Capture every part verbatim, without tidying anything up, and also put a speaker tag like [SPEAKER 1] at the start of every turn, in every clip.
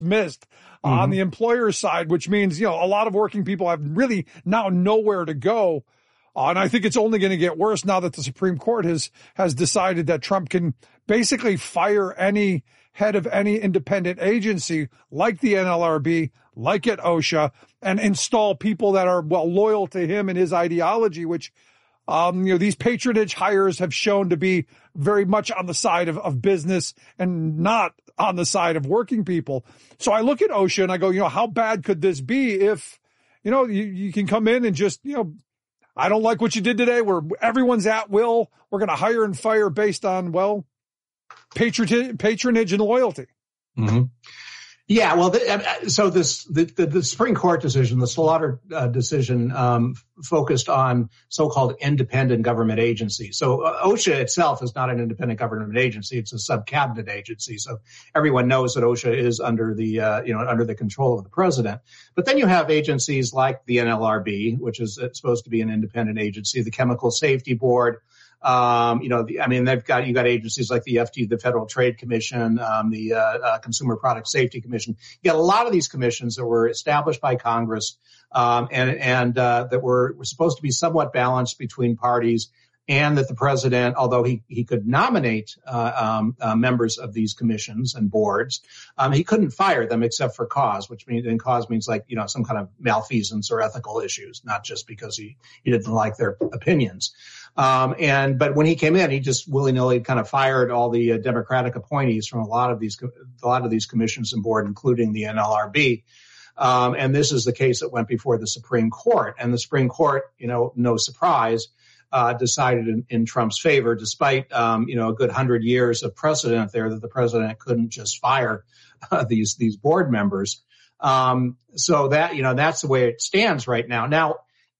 [SPEAKER 1] missed uh, mm-hmm. on the employer side, which means, you know, a lot of working people have really now nowhere to go. Uh, and I think it's only going to get worse now that the Supreme Court has, has decided that Trump can basically fire any head of any independent agency like the N L R B, like at OSHA, and install people that are, well, loyal to him and his ideology, which, um, you know, these patronage hires have shown to be very much on the side of, of business and not on the side of working people. So I look at OSHA and I go, you know, how bad could this be if, you know, you, you can come in and just, you know, I don't like what you did today, where everyone's at will. We're going to hire and fire based on, well, patronage, patronage and loyalty.
[SPEAKER 2] Mm-hmm. Yeah, well, the, so this the, the, the Supreme Court decision, the Slaughter uh, decision, um, focused on so-called independent government agencies. So uh, OSHA itself is not an independent government agency; it's a sub-cabinet agency. So everyone knows that OSHA is under the uh, you know under the control of the president. But then you have agencies like the N L R B, which is supposed to be an independent agency, the Chemical Safety Board. Um, you know, the, I mean, they've got, you got agencies like the F T, the Federal Trade Commission, um, the, uh, uh, Consumer Product Safety Commission. You got a lot of these commissions that were established by Congress, um, and, and, uh, that were, were supposed to be somewhat balanced between parties, and that the president, although he, he could nominate, uh, um, uh, members of these commissions and boards, um, he couldn't fire them except for cause, which means, and cause means like, you know, some kind of malfeasance or ethical issues, not just because he, he didn't like their opinions. Um, and, but when he came in, he just willy-nilly kind of fired all the uh, Democratic appointees from a lot of these, a lot of these commissions and board, including the N L R B. Um, and this is the case that went before the Supreme Court, and the Supreme Court, you know, no surprise, uh, decided in, in Trump's favor, despite, um, you know, a good hundred years of precedent there that the president couldn't just fire uh, these, these board members. Um, so that, you know, that's the way it stands right now. Now,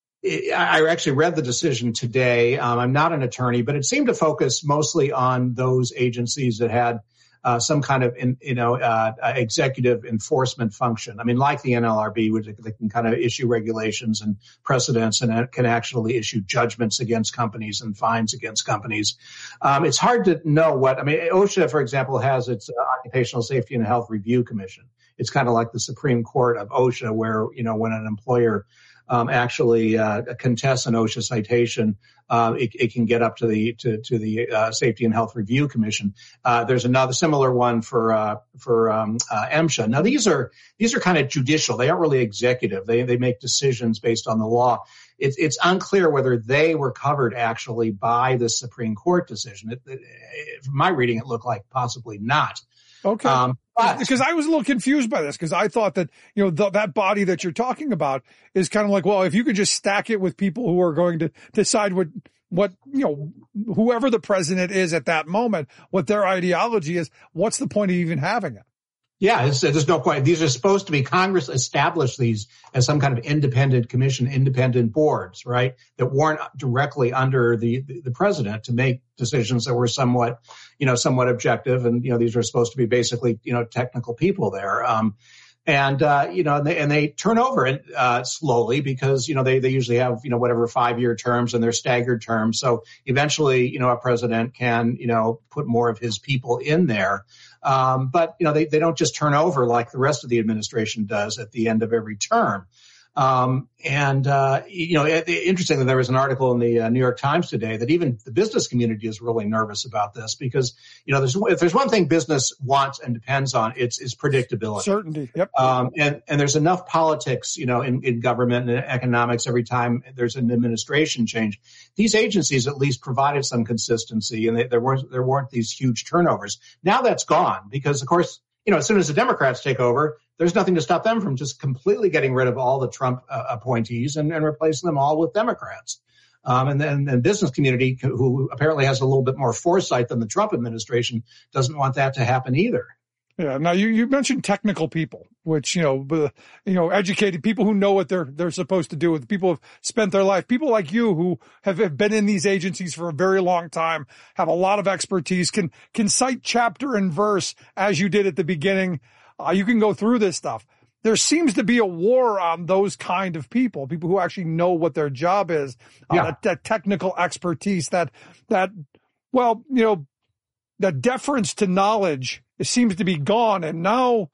[SPEAKER 2] I actually read the decision today. Um, I'm not an attorney, but it seemed to focus mostly on those agencies that had uh, some kind of, in, you know, uh, executive enforcement function. I mean, like the N L R B, which they can kind of issue regulations and precedents and can actually issue judgments against companies and fines against companies. Um, it's hard to know what, I mean, OSHA, for example, has its uh, Occupational Safety and Health Review Commission. It's kind of like the Supreme Court of OSHA, where, you know, when an employer Um, actually uh, contests an OSHA citation, uh, it, it can get up to the to, to the uh, Safety and Health Review Commission. Uh, there's another similar one for uh, for um, uh, MSHA. Now these are these are kind of judicial. They aren't really executive. They they make decisions based on the law. It's it's unclear whether they were covered actually by the Supreme Court decision. It, it, from my reading, it looked like possibly not.
[SPEAKER 1] Okay. Um, but, because I was a little confused by this, because I thought that, you know, the, that body that you're talking about is kind of like, well, if you could just stack it with people who are going to decide what, what, you know, whoever the president is at that moment, what their ideology is, what's the point of even having it?
[SPEAKER 2] Yeah, it's, there's no point. These are supposed to be, Congress established these as some kind of independent commission, independent boards, right, that weren't directly under the, the, the president to make decisions that were somewhat, you know, somewhat objective. And, you know, these are supposed to be basically, you know, technical people there. Um, and, uh, you know, and they, and they turn over it, uh, slowly because, you know, they, they usually have, you know, whatever five year terms, and they're staggered terms. So eventually, you know, a president can, you know, put more of his people in there. Um, but, you know, they, they don't just turn over like the rest of the administration does at the end of every term. Um, and, uh, you know, it, it, interesting that there was an article in the uh, New York Times today that even the business community is really nervous about this because, you know, there's, if there's one thing business wants and depends on, it's, it's predictability.
[SPEAKER 1] Certainty. Yep.
[SPEAKER 2] Um, and, and there's enough politics, you know, in, in government and economics every time there's an administration change. These agencies at least provided some consistency, and they, there weren't, there weren't these huge turnovers. Now that's gone because, of course, you know, as soon as the Democrats take over, there's nothing to stop them from just completely getting rid of all the Trump uh, appointees and, and replacing them all with Democrats. Um, and then the business community, who apparently has a little bit more foresight than the Trump administration, doesn't want that to happen either.
[SPEAKER 1] Yeah. Now you, you mentioned technical people, which, you know, uh, you know, educated people who know what they're, they're supposed to do. With people who have spent their life, people like you who have, have been in these agencies for a very long time, have a lot of expertise, can, can cite chapter and verse as you did at the beginning. Uh, you can go through this stuff. There seems to be a war on those kind of people, people who actually know what their job is, uh, yeah. that, that technical expertise, that, that, well, you know, that deference to knowledge, it seems to be gone. And now,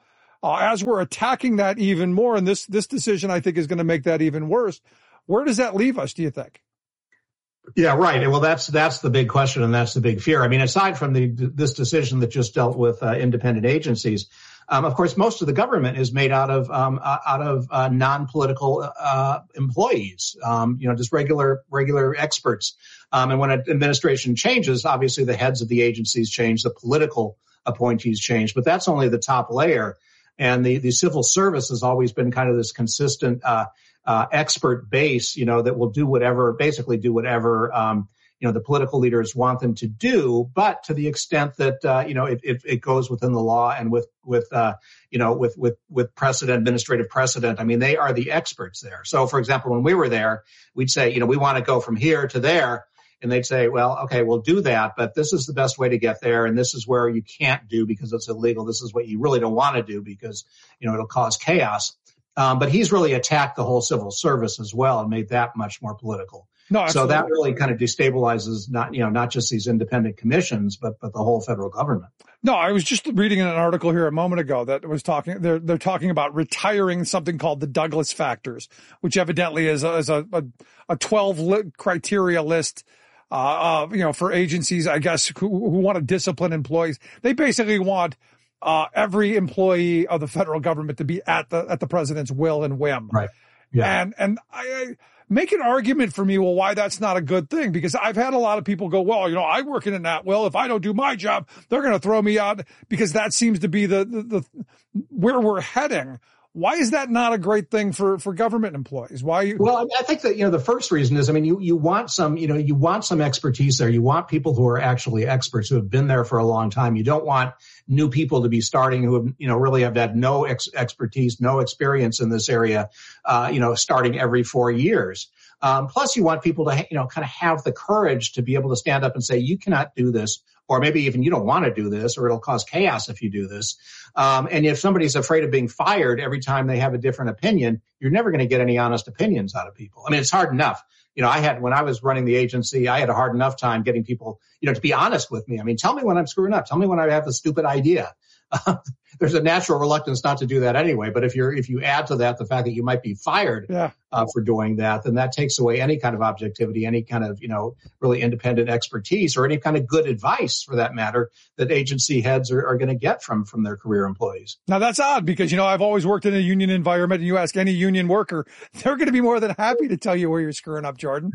[SPEAKER 1] uh, as we're attacking that even more, and this this decision I think is going to make that even worse. Where does that leave us, do you think?
[SPEAKER 2] Yeah, right. Well, that's that's the big question, and that's the big fear. I mean, aside from the this decision that just dealt with uh, independent agencies, um, of course, most of the government is made out of um, out of uh, non-political uh, employees. Um, you know, just regular regular experts. Um, and when an administration changes, obviously the heads of the agencies change, the political appointees change, but that's only the top layer. And the the civil service has always been kind of this consistent Uh, Uh, expert base, you know, that will do whatever, basically do whatever, um, you know, the political leaders want them to do, but to the extent that, uh, you know, it, it, it goes within the law and with, with, uh, you know, with, with, with precedent, administrative precedent. I mean, they are the experts there. So, for example, when we were there, we'd say, you know, we want to go from here to there. And they'd say, well, okay, we'll do that, but this is the best way to get there. And this is where you can't do because it's illegal. This is what you really don't want to do because, you know, it'll cause chaos. Um, but he's really attacked the whole civil service as well and made that much more political.
[SPEAKER 1] No,
[SPEAKER 2] so that really kind of destabilizes not, you know, not just these independent commissions, but, but the whole federal government.
[SPEAKER 1] No, I was just reading an article here a moment ago that was talking, they're, they're talking about retiring something called the Douglas factors, which evidently is a, is a, a, a twelve li- criteria list, uh, uh, you know, for agencies, I guess, who, who want to discipline employees. They basically want Uh, every employee of the federal government to be at the, at the president's will and whim.
[SPEAKER 2] Right. Yeah.
[SPEAKER 1] And, and I, I make an argument for me, well, why that's not a good thing, because I've had a lot of people go, well, you know, I work in an at will. If I don't do my job, they're going to throw me out, because that seems to be the, the, the, where we're heading. Why is that not a great thing for, for government employees? Why? You-
[SPEAKER 2] well, I, mean, I think that, you know, the first reason is, I mean, you, you want some, you know, you want some expertise there. You want people who are actually experts who have been there for a long time. You don't want new people to be starting who have, you know, really have had no ex- expertise, no experience in this area, uh, you know, starting every four years. Um, plus you want people to, you know, kind of have the courage to be able to stand up and say, you cannot do this, or maybe even you don't want to do this, or it'll cause chaos if you do this. Um, and if somebody's afraid of being fired every time they have a different opinion, you're never going to get any honest opinions out of people. I mean, it's hard enough. You know, I had, when I was running the agency, I had a hard enough time getting people, you know, to be honest with me. I mean, tell me when I'm screwing up. Tell me when I have a stupid idea. Uh, there's a natural reluctance not to do that anyway. But if you're, if you add to that the fact that you might be fired
[SPEAKER 1] yeah.
[SPEAKER 2] uh, for doing that, then that takes away any kind of objectivity, any kind of, you know, really independent expertise, or any kind of good advice for that matter that agency heads are, are going to get from, from their career employees.
[SPEAKER 1] Now that's odd, because, you know, I've always worked in a union environment, and you ask any union worker, they're going to be more than happy to tell you where you're screwing up, Jordan.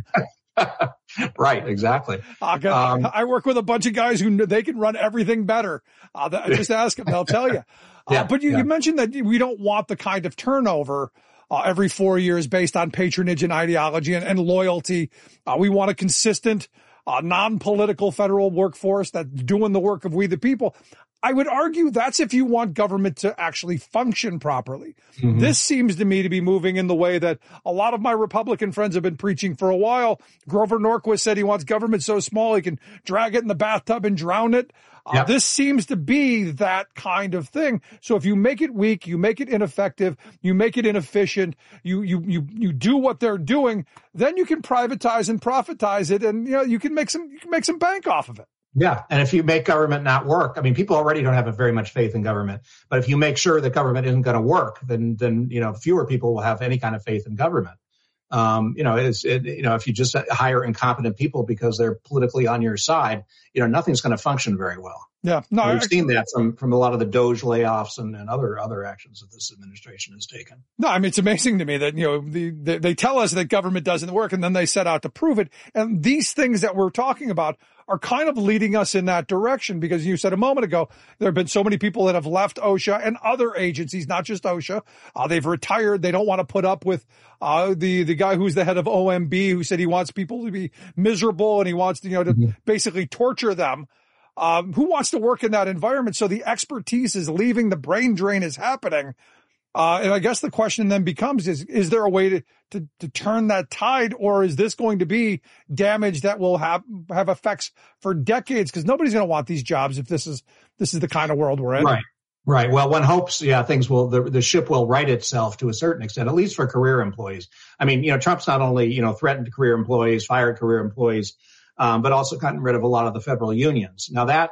[SPEAKER 2] Right, exactly.
[SPEAKER 1] Uh, um, I work with a bunch of guys who they can run everything better. Uh, just ask them; they'll tell you. Uh,
[SPEAKER 2] yeah,
[SPEAKER 1] but you,
[SPEAKER 2] yeah.
[SPEAKER 1] you mentioned that we don't want the kind of turnover uh, every four years based on patronage and ideology and, and loyalty. Uh, we want a consistent, uh, non-political federal workforce that's doing the work of we the people. I would argue that's if you want government to actually function properly. Mm-hmm. This seems to me to be moving in the way that a lot of my Republican friends have been preaching for a while. Grover Norquist said he wants government so small he can drag it in the bathtub and drown it. Uh, yep. This seems to be that kind of thing. So if you make it weak, you make it ineffective, you make it inefficient, you, you, you, you do what they're doing, then you can privatize and profitize it, and, you know, you can make some, you can make some bank off of it.
[SPEAKER 2] Yeah. And if you make government not work, I mean, people already don't have very much faith in government, but if you make sure that government isn't going to work, then, then, you know, fewer people will have any kind of faith in government. Um, you know, it's, it, you know, if you just hire incompetent people because they're politically on your side, you know, nothing's going to function very well.
[SPEAKER 1] Yeah. No,
[SPEAKER 2] we've
[SPEAKER 1] I,
[SPEAKER 2] seen that from, from a lot of the Doge layoffs and, and other, other actions that this administration has taken.
[SPEAKER 1] No, I mean, it's amazing to me that, you know, the, the, they tell us that government doesn't work, and then they set out to prove it. And these things that we're talking about are kind of leading us in that direction, because you said a moment ago, there have been so many people that have left OSHA and other agencies, not just OSHA. Uh, they've retired. They don't want to put up with, uh, the, the guy who's the head of O M B, who said he wants people to be miserable and he wants to, you know, to mm-hmm. basically torture them. Um, who wants to work in that environment? So the expertise is leaving, the brain drain is happening. Uh, and I guess the question then becomes, is, is there a way to, to, to turn that tide, or is this going to be damage that will have, have effects for decades? Because nobody's going to want these jobs if this is, this is the kind of world we're in.
[SPEAKER 2] Right. Right. Well, one hopes, yeah, things will, the, the ship will right itself to a certain extent, at least for career employees. I mean, you know, Trump's not only, you know, threatened career employees, fired career employees, um, but also gotten rid of a lot of the federal unions. Now that,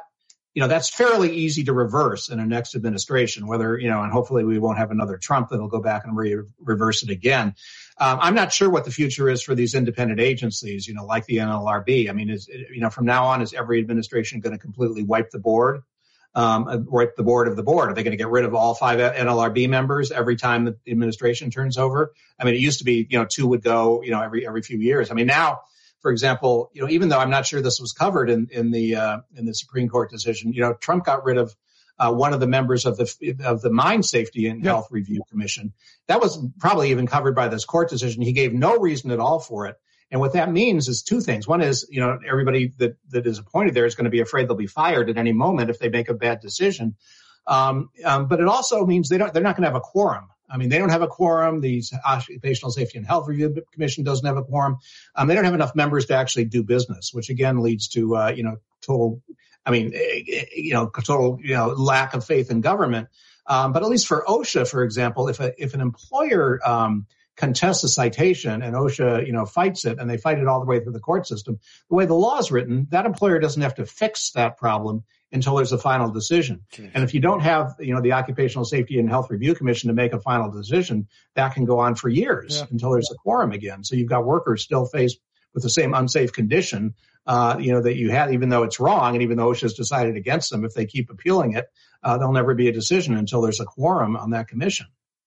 [SPEAKER 2] you know, that's fairly easy to reverse in a next administration, whether, you know, and hopefully we won't have another Trump that'll go back and re- reverse it again. Um, I'm not sure what the future is for these independent agencies, you know, like the N L R B. I mean, is, you know, from now on, is every administration going to completely wipe the board, um, wipe the board of the board? Are they going to get rid of all five N L R B members every time the administration turns over? I mean, it used to be, you know, two would go, you know, every, every few years. I mean, now, for example, you know, even though I'm not sure this was covered in, in the uh, in the Supreme Court decision, you know, Trump got rid of uh, one of the members of the of the Mine Safety and Health yeah. Review Commission. That was probably even covered by this court decision. He gave no reason at all for it. And what that means is two things. One is, you know, everybody that, that is appointed there is going to be afraid they'll be fired at any moment if they make a bad decision. Um, um, but it also means they don't, they're not going to have a quorum. I mean, they don't have a quorum. The Occupational Safety and Health Review Commission doesn't have a quorum. Um, they don't have enough members to actually do business, which again leads to, uh, you know, total, I mean, you know, total, you know, lack of faith in government. Um, but at least for OSHA, for example, if a, if an employer, um, contests a citation and OSHA, you know, fights it and they fight it all the way through the court system, the way the law is written, that employer doesn't have to fix that problem until there's a final decision. Jeez. And if you don't have, you know, the Occupational Safety and Health Review Commission to make a final decision, that can go on for years yeah. until there's a quorum again. So you've got workers still faced with the same unsafe condition, uh, you know, that you had, even though it's wrong. And even though OSHA has decided against them, if they keep appealing it, uh, there'll never be a decision until there's a quorum on that commission.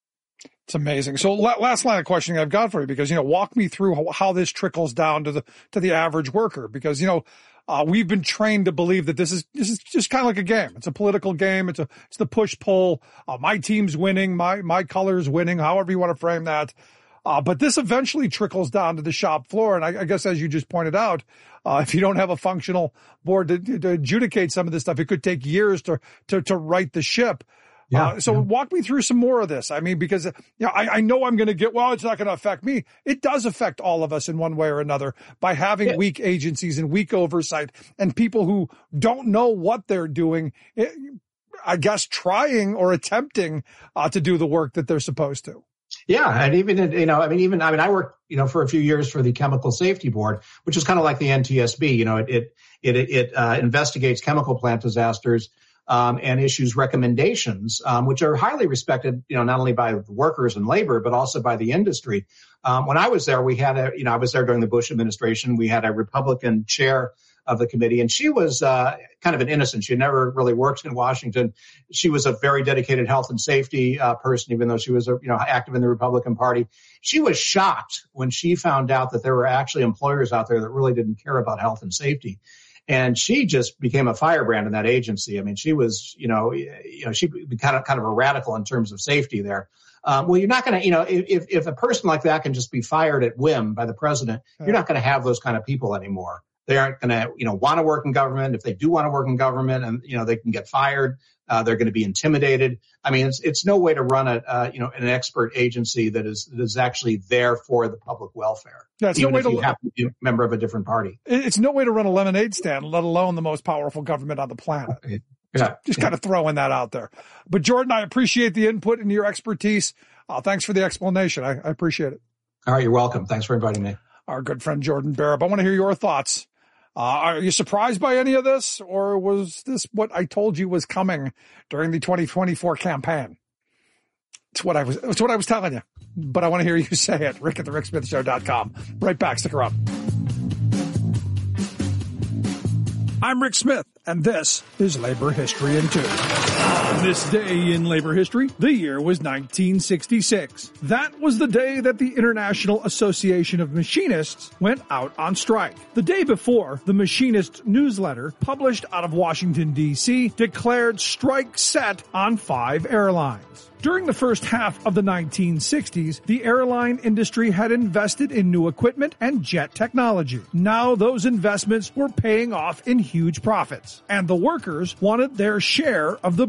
[SPEAKER 1] It's amazing. So last line of questioning I've got for you, because, you know, walk me through how, how this trickles down to the, to the average worker, because, you know, Uh, we've been trained to believe that this is, this is just kind of like a game. It's a political game. It's a, it's the push pull. Uh, my team's winning. My, my color's winning, however you want to frame that. Uh, but this eventually trickles down to the shop floor. And I, I guess, as you just pointed out, uh, if you don't have a functional board to, to adjudicate some of this stuff, it could take years to, to, to right the ship. Yeah, uh, so yeah. walk me through some more of this. I mean, because, you know, I, I know I'm going to get, well, it's not going to affect me. It does affect all of us in one way or another by having yeah. weak agencies and weak oversight and people who don't know what they're doing, I guess, trying or attempting uh, to do the work that they're supposed to.
[SPEAKER 2] Yeah. And even, you know, I mean, even, I mean, I worked, you know, for a few years for the Chemical Safety Board, which is kind of like the N T S B. You know, it, it, it, it uh, investigates chemical plant disasters. Um, and issues recommendations, um, which are highly respected, you know, not only by workers and labor, but also by the industry. Um, when I was there, we had a, you know, I was there during the Bush administration. We had a Republican chair of the committee, and she was uh, kind of an innocent. She never really worked in Washington. She was a very dedicated health and safety uh, person, even though she was, a, you know, active in the Republican Party. She was shocked when she found out that there were actually employers out there that really didn't care about health and safety. And she just became a firebrand in that agency. I mean, she was, you know, you know, she kind of kind of a radical in terms of safety there. Um, well, you're not going to, you know, if if a person like that can just be fired at whim by the president, you're not going to have those kind of people anymore. They aren't going to, you know, want to work in government. If they do want to work in government, and you know, they can get fired. Uh, they're going to be intimidated. I mean, it's it's no way to run a, uh, you know, an expert agency that is that is actually there for the public welfare.
[SPEAKER 1] Yeah, it's no way
[SPEAKER 2] if you
[SPEAKER 1] to
[SPEAKER 2] have to be a member of a different party.
[SPEAKER 1] It's no way to run a lemonade stand, let alone the most powerful government on the planet.
[SPEAKER 2] Yeah,
[SPEAKER 1] just, just
[SPEAKER 2] yeah.
[SPEAKER 1] kind of throwing that out there. But Jordan, I appreciate the input and your expertise. Uh, thanks for the explanation. I, I appreciate it.
[SPEAKER 2] All right, you're welcome. Thanks for inviting me.
[SPEAKER 1] Our good friend Jordan Barab. I want to hear your thoughts. Uh, are you surprised by any of this, or was this what I told you was coming during the twenty twenty-four campaign? It's what I was, it's what I was telling you, but I want to hear you say it. Rick at the rick smith show dot com. Right back. Stick around. I'm Rick Smith, and this is Labor History in Two. This day in labor history, the year was nineteen sixty-six. That was the day that the International Association of Machinists went out on strike. The day before, the Machinist newsletter, published out of Washington, D C, declared strike set on five airlines. During the first half of the nineteen sixties, the airline industry had invested in new equipment and jet technology. Now those investments were paying off in huge profits, and the workers wanted their share of the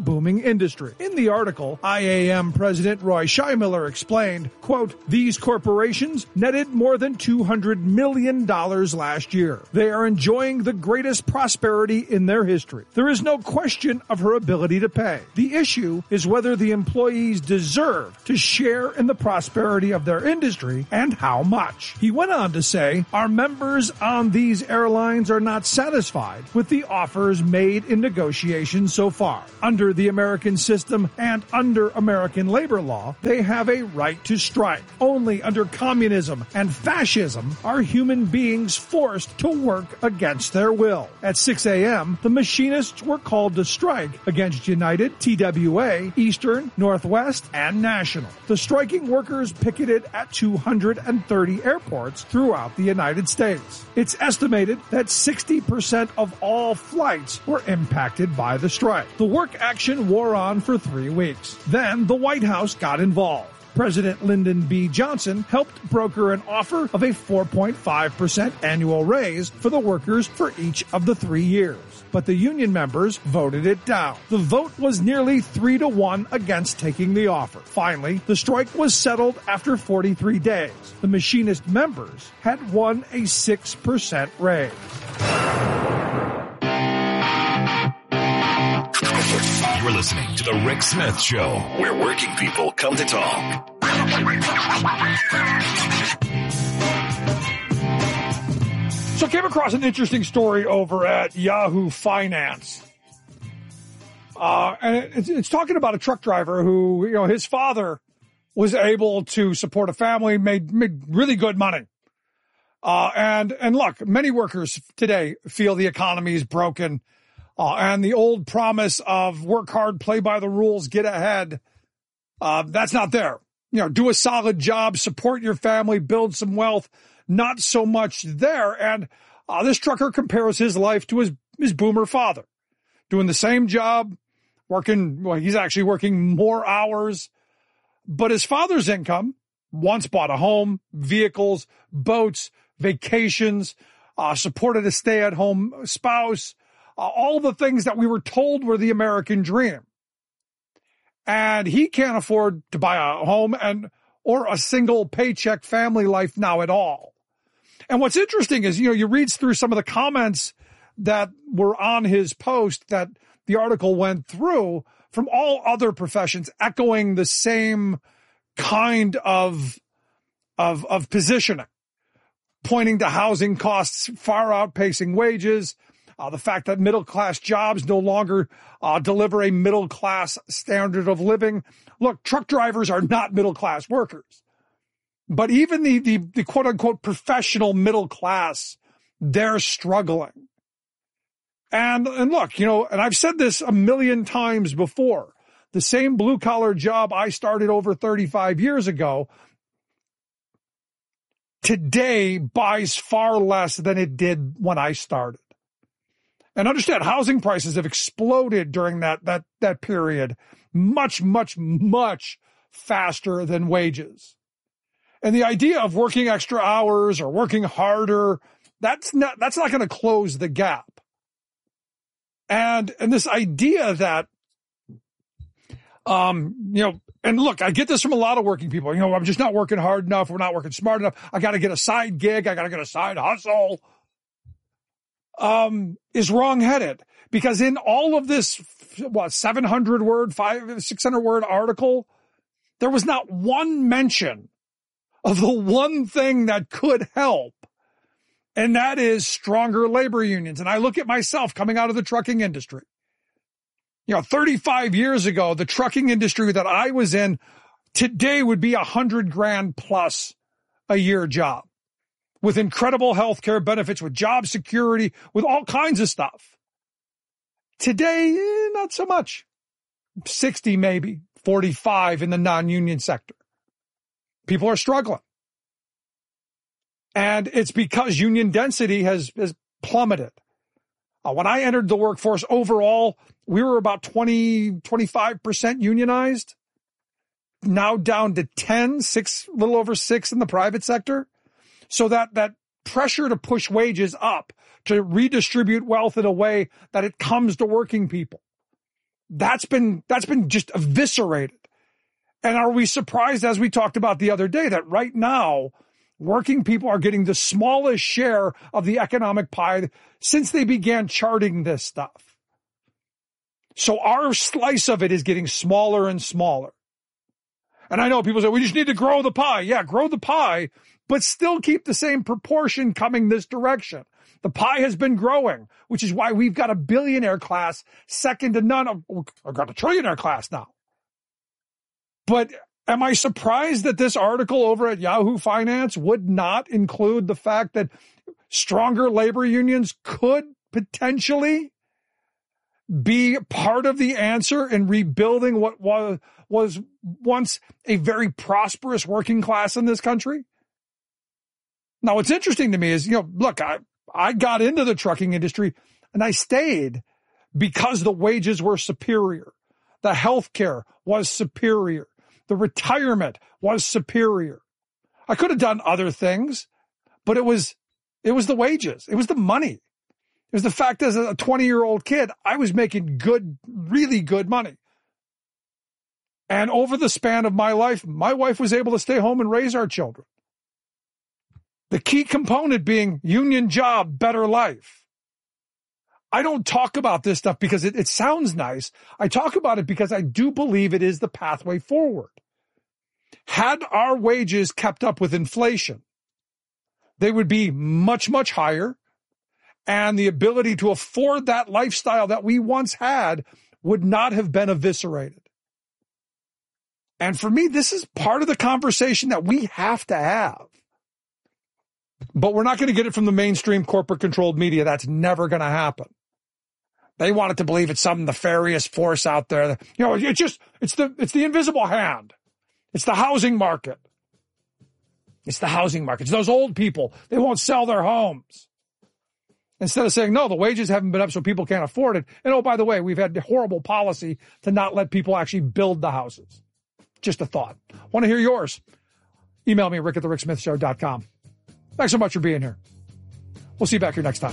[SPEAKER 1] booming industry. In the article, I A M President Roy Scheimiller explained, quote, "These corporations netted more than two hundred million dollars last year. They are enjoying the greatest prosperity in their history. There is no question of her ability to pay. The issue is whether the employees deserve to share in the prosperity of their industry and how much." He went on to say, "Our members on these airlines are not satisfied with the offers made in negotiations so far. Under the American system and under American labor law, they have a right to strike. Only under communism and fascism are human beings forced to work against their will." At six a.m., the machinists were called to strike against United, T W A, Eastern, Northwest, and National. The striking workers picketed at two hundred thirty airports throughout the United States. It's estimated that sixty percent of all flights were impacted by the strike. The work action wore on for three weeks. Then the White House got involved. President Lyndon B. Johnson helped broker an offer of a four point five percent annual raise for the workers for each of the three years. But the union members voted it down. The vote was nearly three to one against taking the offer. Finally, the strike was settled after forty-three days. The machinist members had won a six percent raise.
[SPEAKER 3] You're listening to The Rick Smith Show, where working people come to talk.
[SPEAKER 1] So I came across an interesting story over at Yahoo Finance. Uh, and it's, it's talking about a truck driver who, you know, his father was able to support a family, made, made really good money. Uh, and, and look, many workers today feel the economy is broken. Uh, and the old promise of work hard, play by the rules, get ahead, uh, that's not there. You know, do a solid job, support your family, build some wealth, not so much there. And uh, this trucker compares his life to his, his boomer father, doing the same job, working, well, he's actually working more hours, but his father's income once bought a home, vehicles, boats, vacations, uh, supported a stay-at-home spouse, Uh, all the things that we were told were the American dream. And he can't afford to buy a home and or a single paycheck family life now at all. And what's interesting is, you know, you read through some of the comments that were on his post that the article went through from all other professions echoing the same kind of, of, of positioning, pointing to housing costs far outpacing wages, Uh, the fact that middle-class jobs no longer uh, deliver a middle-class standard of living. Look, truck drivers are not middle-class workers. But even the, the, the quote-unquote professional middle class, they're struggling. And, and look, you know, and I've said this a million times before, the same blue-collar job I started over thirty-five years ago today buys far less than it did when I started. And understand, housing prices have exploded during that, that, that period much, much, much faster than wages. And the idea of working extra hours or working harder, that's not, that's not going to close the gap. And, and this idea that, um, you know, and look, I get this from a lot of working people. You know, I'm just not working hard enough. We're not working smart enough. I got to get a side gig. I got to get a side hustle. Um, is wrongheaded, because in all of this, what, seven hundred word, five, six hundred word article, there was not one mention of the one thing that could help. And that is stronger labor unions. And I look at myself coming out of the trucking industry. You know, thirty-five years ago, the trucking industry that I was in today would be a hundred grand plus a year job, with incredible health care benefits, with job security, with all kinds of stuff. Today, eh, not so much. sixty maybe, forty-five in the non-union sector. People are struggling. And it's because union density has, has plummeted. Uh, when I entered the workforce overall, we were about twenty, twenty-five percent unionized. Now down to ten, six, a little over six in the private sector. So that, that pressure to push wages up, to redistribute wealth in a way that it comes to working people, that's been, that's been just eviscerated. And are we surprised, as we talked about the other day, that right now working people are getting the smallest share of the economic pie since they began charting this stuff? So our slice of it is getting smaller and smaller. And I know people say, we just need to grow the pie. Yeah, grow the pie, but still keep the same proportion coming this direction. The pie has been growing, which is why we've got a billionaire class second to none of, I've got a trillionaire class now. But am I surprised that this article over at Yahoo Finance would not include the fact that stronger labor unions could potentially be part of the answer in rebuilding what was, was once a very prosperous working class in this country? Now, what's interesting to me is, you know, look, I, I got into the trucking industry and I stayed because the wages were superior. The health care was superior. The retirement was superior. I could have done other things, but it was, it was the wages. It was the money. It was the fact as a twenty-year-old kid, I was making good, really good money. And over the span of my life, my wife was able to stay home and raise our children. The key component being union job, better life. I don't talk about this stuff because it, it sounds nice. I talk about it because I do believe it is the pathway forward. Had our wages kept up with inflation, they would be much, much higher, and the ability to afford that lifestyle that we once had would not have been eviscerated. And for me, this is part of the conversation that we have to have. But we're not going to get it from the mainstream corporate-controlled media. That's never going to happen. They want it to believe it's some nefarious force out there. That, you know, it's just, it's the, it's the invisible hand. It's the housing market. It's the housing market. It's those old people. They won't sell their homes. Instead of saying, no, the wages haven't been up so people can't afford it. And oh, by the way, we've had horrible policy to not let people actually build the houses. Just a thought. Want to hear yours? Email me, rick at the rick smith show dot com. Thanks so much for being here. We'll see you back here next time.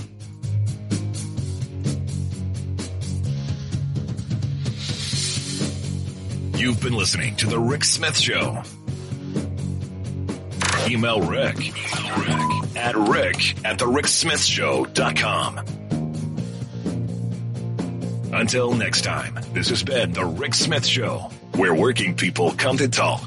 [SPEAKER 3] You've been listening to The Rick Smith Show. Email Rick, Email Rick at rick at the rick smith show dot com. Until next time, this has been The Rick Smith Show, where working people come to talk.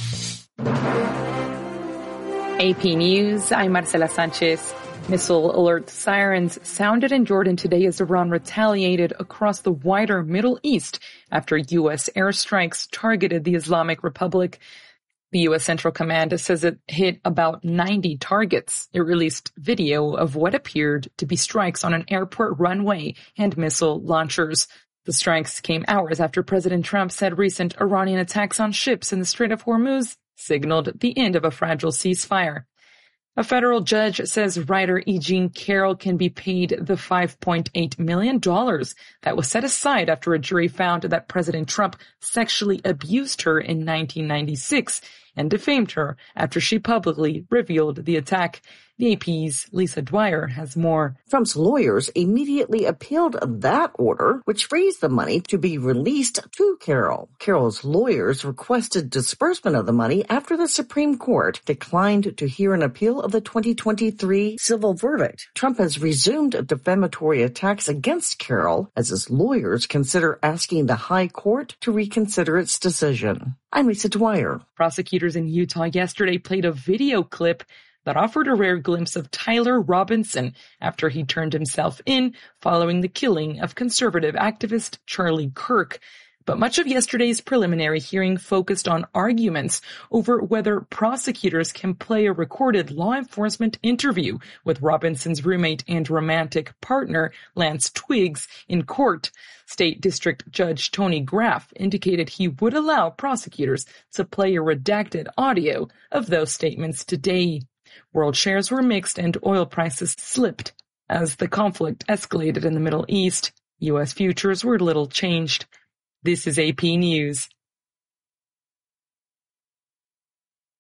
[SPEAKER 4] A P News, I'm Marcela Sanchez. Missile alert sirens sounded in Jordan today as Iran retaliated across the wider Middle East after U S airstrikes targeted the Islamic Republic. The U S Central Command says it hit about ninety targets. It released video of what appeared to be strikes on an airport runway and missile launchers. The strikes came hours after President Trump said recent Iranian attacks on ships in the Strait of Hormuz signaled the end of a fragile ceasefire. A federal judge says writer E. Jean Carroll can be paid the five point eight million dollars that was set aside after a jury found that President Trump sexually abused her in nineteen ninety-six and defamed her after she publicly revealed the attack. The A P's Lisa Dwyer has more.
[SPEAKER 5] Trump's lawyers immediately appealed that order, which frees the money to be released to Carroll. Carroll's lawyers requested disbursement of the money after the Supreme Court declined to hear an appeal of the twenty twenty-three civil verdict. Trump has resumed defamatory attacks against Carroll as his lawyers consider asking the High Court to reconsider its decision. I'm Lisa Dwyer.
[SPEAKER 4] Prosecutors in Utah yesterday played a video clip that offered a rare glimpse of Tyler Robinson after he turned himself in following the killing of conservative activist Charlie Kirk. But much of yesterday's preliminary hearing focused on arguments over whether prosecutors can play a recorded law enforcement interview with Robinson's roommate and romantic partner, Lance Twiggs, in court. State District Judge Tony Graff indicated he would allow prosecutors to play a redacted audio of those statements today. World shares were mixed and oil prices slipped as the conflict escalated in the Middle East. U S futures were little changed. This is A P News.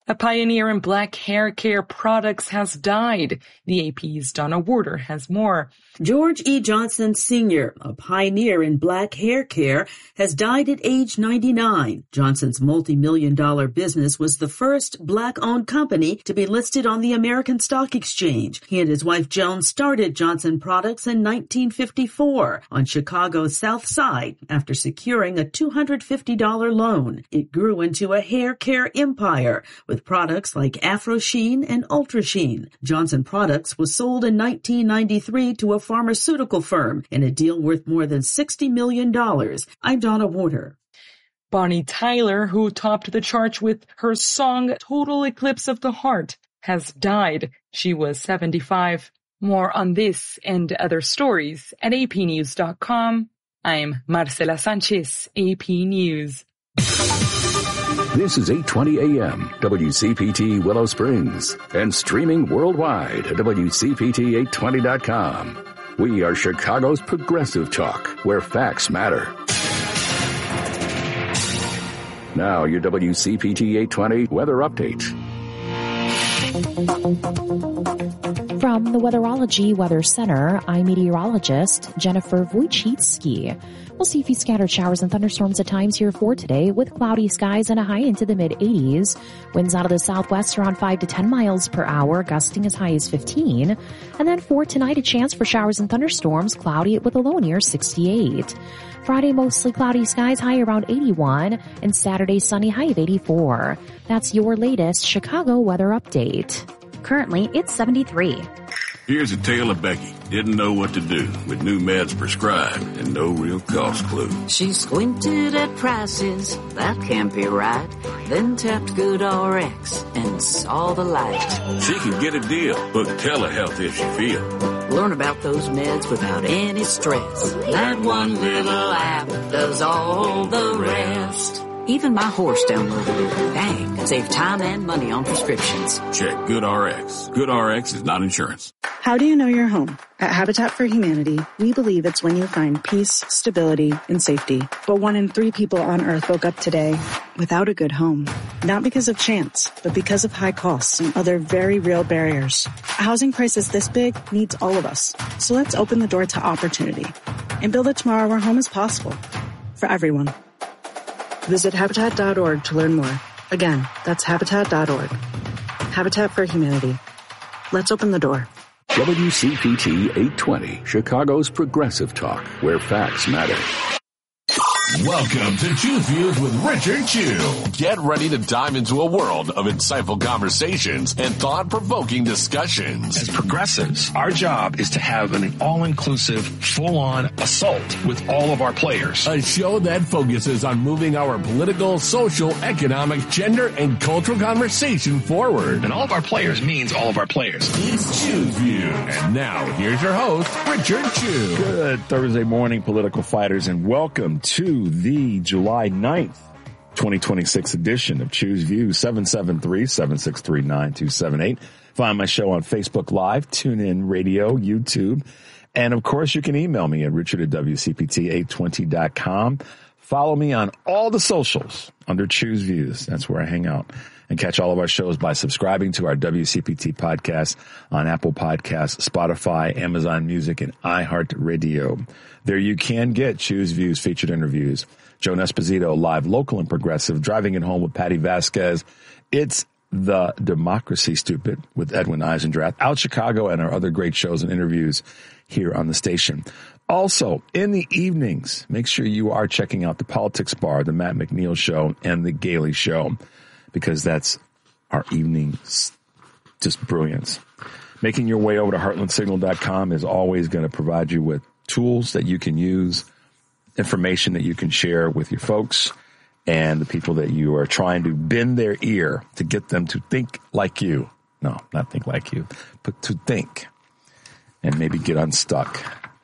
[SPEAKER 4] A pioneer in black hair care products has died. The A P's Donna Warder has more.
[SPEAKER 6] George E. Johnson Senior, a pioneer in black hair care, has died at age ninety-nine. Johnson's multi-million dollar business was the first black-owned company to be listed on the American Stock Exchange. He and his wife Joan started Johnson Products in nineteen fifty-four on Chicago's South Side after securing a two hundred fifty dollars loan. It grew into a hair care empire with products like Afro Sheen and Ultra Sheen. Johnson Products was sold in nineteen ninety-three to a pharmaceutical firm in a deal worth more than sixty million dollars. I'm Donna Warder.
[SPEAKER 4] Bonnie Tyler, who topped the charts with her song Total Eclipse of the Heart, has died. She was seventy-five. More on this and other stories at A P news dot com. I'm Marcela Sanchez, A P News.
[SPEAKER 3] This is eight twenty A M, W C P T Willow Springs, and streaming worldwide at W C P T eight twenty dot com. We are Chicago's progressive talk, where facts matter. Now, your W C P T eight twenty weather update.
[SPEAKER 7] From the Weatherology Weather Center, I'm meteorologist Jennifer Wojcicki. We'll see a few scattered showers and thunderstorms at times here for today, with cloudy skies and a high into the mid-eighties. Winds out of the southwest around five to ten miles per hour, gusting as high as fifteen. And then for tonight, a chance for showers and thunderstorms, cloudy with a low near sixty-eight. Friday, mostly cloudy skies, high around eighty-one, and Saturday, sunny, high of eighty-four. That's your latest Chicago weather update. Currently, it's seventy-three.
[SPEAKER 8] Here's a tale of Becky. Didn't know what to do with new meds prescribed and no real cost clue.
[SPEAKER 9] She squinted at prices, that can't be right. Then tapped GoodRx and saw the light.
[SPEAKER 8] She can get a deal. Book telehealth if she feel.
[SPEAKER 9] Learn about those meds without any stress. That one little app does all the rest. Even my horse downloaded it. Bang! Save time and money on prescriptions.
[SPEAKER 8] Check GoodRx. GoodRx is not insurance.
[SPEAKER 10] How do you know you're home? At Habitat for Humanity, we believe it's when you find peace, stability, and safety. But one in three people on Earth woke up today without a good home. Not because of chance, but because of high costs and other very real barriers. A housing crisis this big needs all of us. So let's open the door to opportunity and build a tomorrow where home is possible for everyone. Visit Habitat dot org to learn more. Again, that's Habitat dot org. Habitat for Humanity. Let's open the door.
[SPEAKER 3] W C P T eight twenty, Chicago's progressive talk, where facts matter.
[SPEAKER 11] Welcome to Choose Views with Richard Chew. Get ready to dive into a world of insightful conversations and thought-provoking discussions.
[SPEAKER 12] As progressives, our job is to have an all-inclusive, full-on assault with all of our players.
[SPEAKER 11] A show that focuses on moving our political, social, economic, gender, and cultural conversation forward.
[SPEAKER 12] And all of our players means all of our players.
[SPEAKER 11] It's Choose Views. And now, here's your host, Richard Chew.
[SPEAKER 13] Good Thursday morning, political fighters, and welcome to the July ninth, twenty twenty-six edition of Choose Views. Seven seven three, seven six three, nine two seven eight. Find my show on Facebook Live, TuneIn Radio, YouTube. And of course, you can email me at richard at W C P T eight twenty dot com. Follow me on all the socials under Choose Views. That's where I hang out. And catch all of our shows by subscribing to our W C P T podcast on Apple Podcasts, Spotify, Amazon Music, and iHeartRadio. There you can get Choose Views featured interviews. Joan Esposito, live, local, and progressive, driving it home with Patty Vasquez. It's The Democracy Stupid with Edwin Eisendrath, Out Chicago, and our other great shows and interviews here on the station. Also, in the evenings, make sure you are checking out the Politics Bar, the Matt McNeil Show, and the Gailey Show, because that's our evening's just brilliance. Making your way over to heartland signal dot com is always going to provide you with tools that you can use, information that you can share with your folks and the people that you are trying to bend their ear to get them to think like you. No, not think like you, but to think and maybe get unstuck.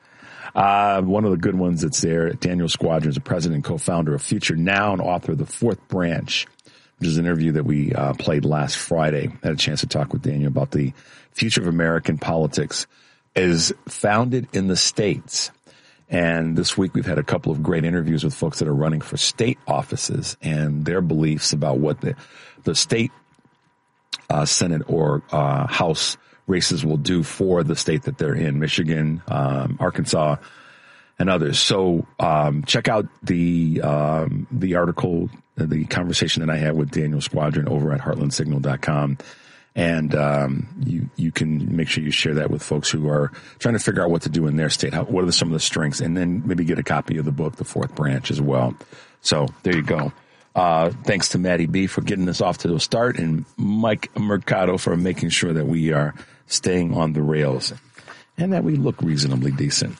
[SPEAKER 13] Uh, one of the good ones that's there, Daniel Squadron is the president and co-founder of Future Now and author of The Fourth Branch, which is an interview that we uh, played last Friday. I had a chance to talk with Daniel about the future of American politics is founded in the states. And this week we've had a couple of great interviews with folks that are running for state offices and their beliefs about what the, the state uh, Senate or uh, House races will do for the state that they're in, Michigan, um, Arkansas, and others. So um, check out the um, the article, the conversation that I had with Daniel Squadron over at heartland signal dot com. And um, you you can make sure you share that with folks who are trying to figure out what to do in their state. How, what are the, some of the strengths? And then maybe get a copy of the book, The Fourth Branch, as well. So there you go. Uh, thanks to Maddie B for getting us off to the start, and Mike Mercado for making sure that we are staying on the rails and that we look reasonably decent.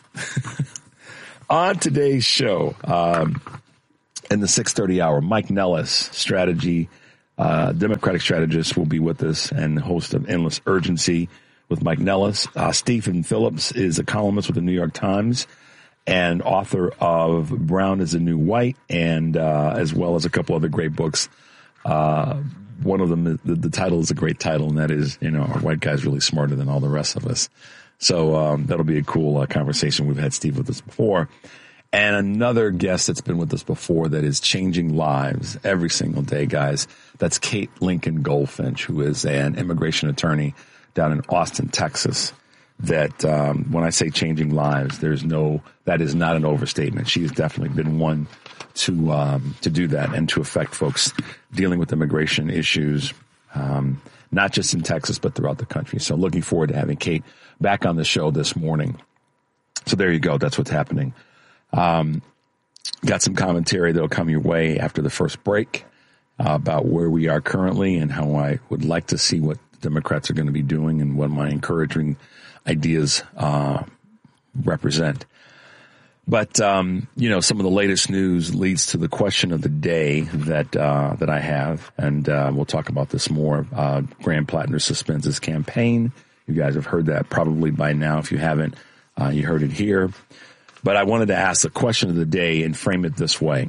[SPEAKER 13] On today's show, um, in the six thirty hour, Mike Nellis, strategy Uh, Democratic strategist, will be with us, and the host of Endless Urgency with Mike Nellis. Uh, Stephen Phillips is a columnist with the New York Times and author of Brown is the New White, and uh, as well as a couple other great books. Uh, one of them, the, the title is a great title, and that is, you know, Are White Guys Really Smarter Than All the Rest of Us? So um, that'll be a cool uh, conversation. We've had Steve with us before. And another guest that's been with us before that is changing lives every single day, guys. That's Kate Lincoln Goldfinch, who is an immigration attorney down in Austin, Texas. That um, when I say changing lives, there's no, that is not an overstatement. She has definitely been one to um, to do that and to affect folks dealing with immigration issues, um, not just in Texas, but throughout the country. So looking forward to having Kate back on the show this morning. So there you go. That's what's happening. Um, got some commentary that'll come your way after the first break uh, about where we are currently and how I would like to see what Democrats are going to be doing and what my encouraging ideas uh, represent. But, um, you know, some of the latest news leads to the question of the day that uh, that I have, and uh, we'll talk about this more. Uh, Graham Plattner suspends his campaign. You guys have heard that probably by now. If you haven't, uh, you heard it here. But I wanted to ask the question of the day and frame it this way.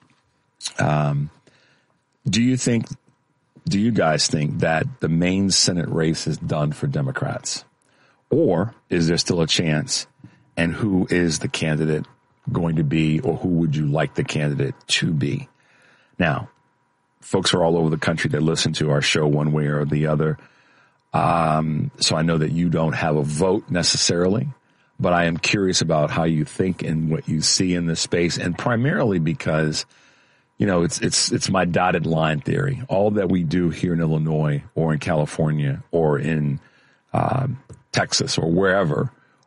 [SPEAKER 13] Um, do you think, do you guys think that the main Senate race is done for Democrats? Or is there still a chance? And who is the candidate going to be, or who would you like the candidate to be? Now, folks are all over the country that listen to our show one way or the other. Um, so I know that you don't have a vote necessarily. But I am curious about how you think and what you see in this space, and primarily because, you know, it's it's it's my dotted line theory. All that we do here in Illinois or in California or in um, Texas or wherever,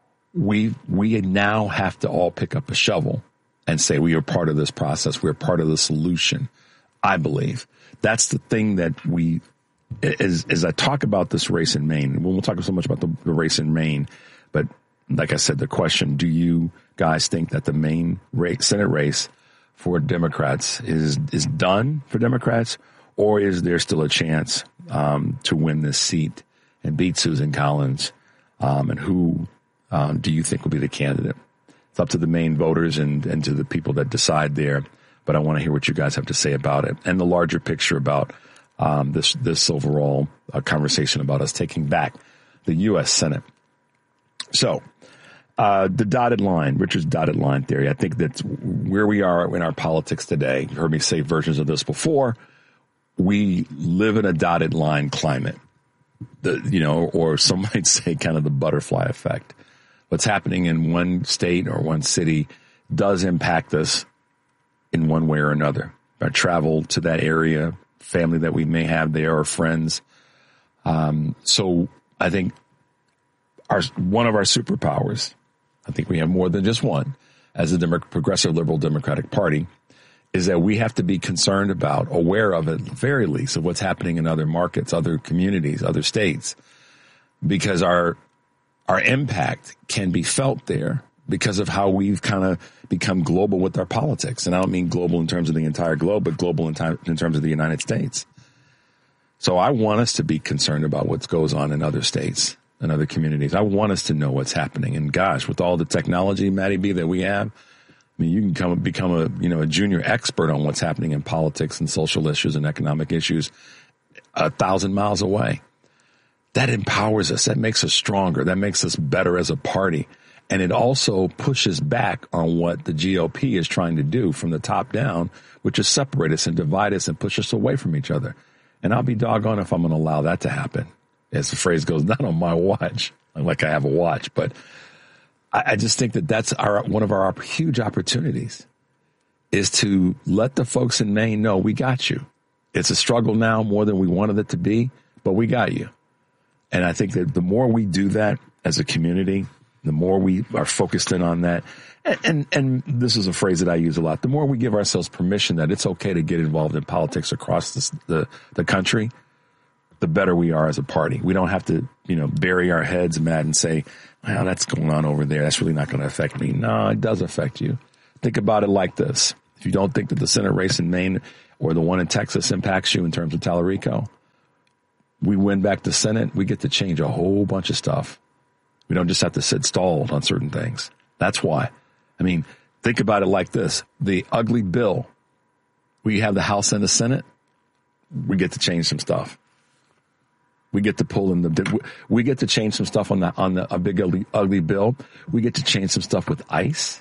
[SPEAKER 13] we we now have to all pick up a shovel and say we are part of this process. We're part of the solution. I believe that's the thing that we, as as I talk about this race in Maine, we won't talk so much about the, the race in Maine, but like I said, the question, do you guys think that the main race, Senate race for Democrats is is done for Democrats, or is there still a chance um, to win this seat and beat Susan Collins? Um, and who um, do you think will be the candidate? It's up to the Maine voters and, and to the people that decide there. But I want to hear what you guys have to say about it and the larger picture about um, this, this overall uh, conversation about us taking back the U S Senate. So, Uh, the dotted line, Richard's dotted line theory. I think that's where we are in our politics today. You heard me say versions of this before. We live in a dotted line climate, the, you know, or some might say kind of the butterfly effect. What's happening in one state or one city does impact us in one way or another. Our travel to that area, family that we may have there, or friends. Um, so I think our, one of our superpowers, I think we have more than just one, as a Demo- progressive liberal Democratic Party, is that we have to be concerned about, aware of at the very least, of what's happening in other markets, other communities, other states, because our our impact can be felt there because of how we've kind of become global with our politics. And I don't mean global in terms of the entire globe, but global in, time, in terms of the United States. So I want us to be concerned about what goes on in other states and other communities. I want us to know what's happening. And gosh, with all the technology, Maddie B, that we have, I mean, you can come become a, you know, a junior expert on what's happening in politics and social issues and economic issues a thousand miles away. That empowers us. That makes us stronger. That makes us better as a party. And it also pushes back on what the G O P is trying to do from the top down, which is separate us and divide us and push us away from each other. And I'll be doggone if I'm going to allow that to happen. As the phrase goes, not on my watch, like I have a watch. But I, I just think that that's our one of our huge opportunities is to let the folks in Maine know we got you. It's a struggle now more than we wanted it to be, but we got you. And I think that the more we do that as a community, the more we are focused in on that. And, and, and this is a phrase that I use a lot. The more we give ourselves permission that it's okay to get involved in politics across this, the, the country, the better we are as a party. We don't have to, you know, bury our heads mad and say, well, that's going on over there. That's really not going to affect me. No, it does affect you. Think about it like this. If you don't think that the Senate race in Maine or the one in Texas impacts you in terms of Tallarico, we win back the Senate, we get to change a whole bunch of stuff. We don't just have to sit stalled on certain things. That's why. I mean, think about it like this. The ugly bill, we have the House and the Senate, we get to change some stuff. We get to pull in the, we get to change some stuff on the, on the, a big ugly, ugly bill. We get to change some stuff with ICE.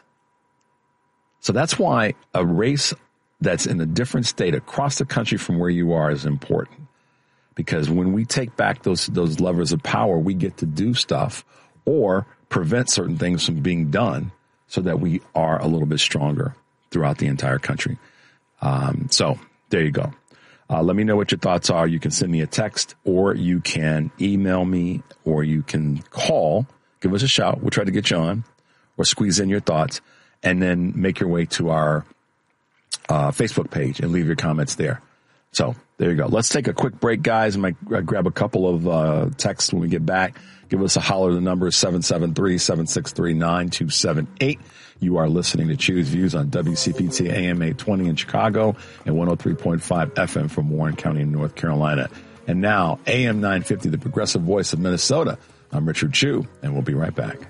[SPEAKER 13] So that's why a race that's in a different state across the country from where you are is important. Because when we take back those, those levers of power, we get to do stuff or prevent certain things from being done so that we are a little bit stronger throughout the entire country. Um, so there you go. Uh, let me know what your thoughts are. You can send me a text or you can email me or you can call. Give us a shout. We'll try to get you on or squeeze in your thoughts and then make your way to our uh, Facebook page and leave your comments there. So there you go. Let's take a quick break, guys. I might grab a couple of uh, texts when we get back. Give us a holler. The number is seven seven three, seven six three, nine two seven eight. You are listening to Choose Views on W C P T A M eight twenty in Chicago and one oh three point five F M from Warren County in North Carolina. And now A M nine fifty, the progressive voice of Minnesota. I'm Richard Chu, and we'll be right back.